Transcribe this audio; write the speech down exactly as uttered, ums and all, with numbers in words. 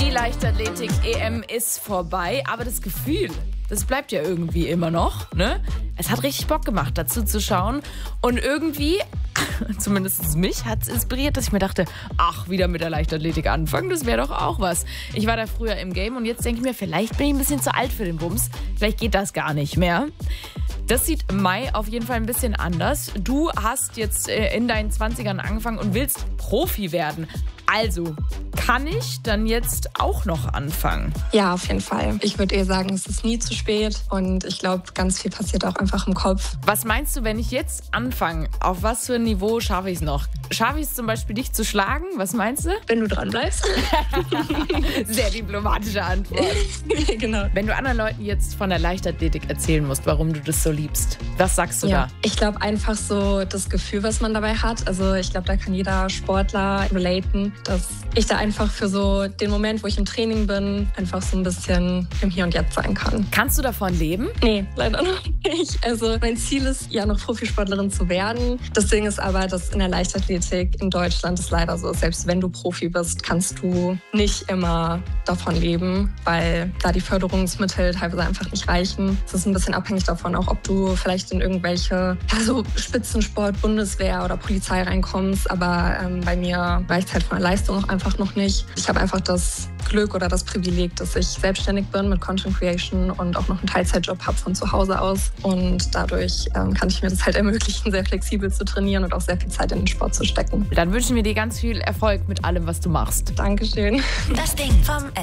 Die Leichtathletik-E M ist vorbei, aber das Gefühl, das bleibt ja irgendwie immer noch, ne? Es hat richtig Bock gemacht, dazu zu schauen. Und irgendwie, zumindest mich, hat es inspiriert, dass ich mir dachte, ach, wieder mit der Leichtathletik anfangen, das wäre doch auch was. Ich war da früher im Game und jetzt denke ich mir, vielleicht bin ich ein bisschen zu alt für den Bums. Vielleicht geht das gar nicht mehr. Das sieht im Mai auf jeden Fall ein bisschen anders. Du hast jetzt in deinen zwanzigern angefangen und willst Profi werden. Also, kann ich dann jetzt auch noch anfangen? Ja, auf jeden Fall. Ich würde eher sagen, es ist nie zu spät. Und ich glaube, ganz viel passiert auch einfach im Kopf. Was meinst du, wenn ich jetzt anfange? Auf was für ein Niveau schaffe ich es noch? Schaffe ich es zum Beispiel, dich zu schlagen? Was meinst du? Wenn du dran bleibst. Sehr diplomatische Antwort. Genau. Wenn du anderen Leuten jetzt von der Leichtathletik erzählen musst, warum du das so liebst, was sagst du ja, da? Ich glaube einfach so das Gefühl, was man dabei hat. Also ich glaube, da kann jeder Sportler relaten, dass ich da einfach für so den Moment, wo ich im Training bin, einfach so ein bisschen im Hier und Jetzt sein kann. Kannst du davon leben? Nee, leider noch nicht. Also mein Ziel ist ja noch Profisportlerin zu werden. Das Ding ist aber, dass in der Leichtathletik in Deutschland es leider so ist, selbst wenn du Profi bist, kannst du nicht immer davon leben, weil da die Förderungsmittel teilweise einfach nicht reichen. Es ist ein bisschen abhängig davon, auch ob du vielleicht in irgendwelche ja, so Spitzensport, Bundeswehr oder Polizei reinkommst. Aber ähm, bei mir reicht halt von der Leistung auch einfach noch nicht. Ich habe einfach das Glück oder das Privileg, dass ich selbstständig bin mit Content Creation und auch noch einen Teilzeitjob habe von zu Hause aus. Und dadurch ähm, kann ich mir das halt ermöglichen, sehr flexibel zu trainieren und auch sehr viel Zeit in den Sport zu stecken. Dann wünschen wir dir ganz viel Erfolg mit allem, was du machst. Dankeschön. Das Ding vom